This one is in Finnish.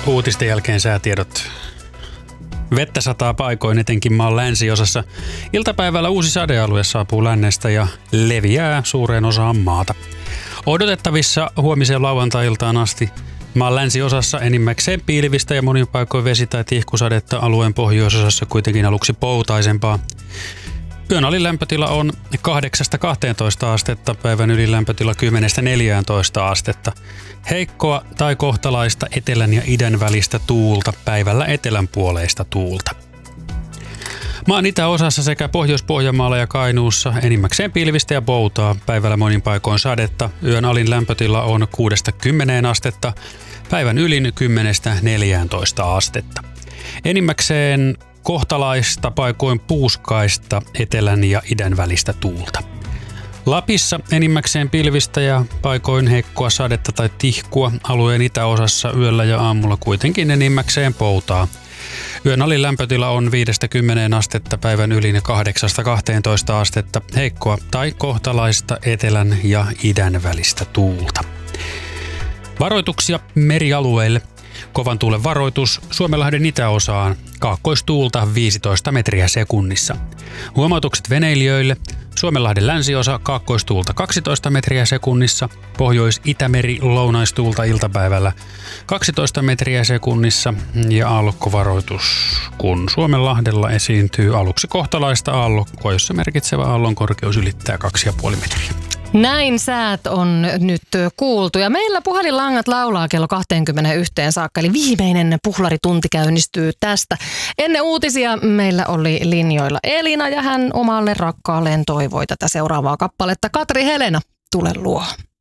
Uutisten jälkeen säätiedot. Vettä sataa paikoin etenkin maan länsiosassa. Iltapäivällä uusi sadealue saapuu lännestä ja leviää suureen osaan maata. Odotettavissa huomiseen lauantai-iltaan asti maan länsiosassa enimmäkseen pilvistä ja monin paikoin vesi- tai tihkusadetta, alueen pohjoisosassa kuitenkin aluksi poutaisempaa. Yön alin lämpötila on 8-12 astetta, päivän ylin lämpötila 10-14 astetta. Heikkoa tai kohtalaista etelän ja idän välistä tuulta, päivällä etelänpuoleista tuulta. Maan itäosassa sekä Pohjois-Pohjanmaalla ja Kainuussa enimmäkseen pilvistä ja poutaa, päivällä monin paikoin sadetta. Yön alin lämpötila on 6-10 astetta, päivän ylin 10-14 astetta. Enimmäkseen kohtalaista paikoin puuskaista etelän ja idän välistä tuulta. Lapissa enimmäkseen pilvistä ja paikoin heikkoa sadetta tai tihkua, alueen itäosassa yöllä ja aamulla kuitenkin enimmäkseen poutaa. Yön alin lämpötila on 5-10 astetta, päivän ylin 8-12 astetta, heikkoa tai kohtalaista etelän ja idän välistä tuulta. Varoituksia merialueille. Kovan tuulen varoitus Suomenlahden itäosaan, kaakkoistuulta 15 metriä sekunnissa. Huomautukset veneilijöille. Suomenlahden länsiosa, kaakkoistuulta 12 metriä sekunnissa. Pohjois-Itämeri, lounaistuulta iltapäivällä 12 metriä sekunnissa. Ja aallokkovaroitus, kun Suomenlahdella esiintyy aluksi kohtalaista aallokkoa, jossa merkitsevä aallon korkeus ylittää 2,5 metriä. Näin säät on nyt kuultu ja meillä puhelinlangat laulaa kello 21 saakka, eli viimeinen puhlaritunti käynnistyy tästä. Ennen uutisia meillä oli linjoilla Elina ja hän omalle rakkaalleen toivoi tätä seuraavaa kappaletta. Katri Helena, tule luo.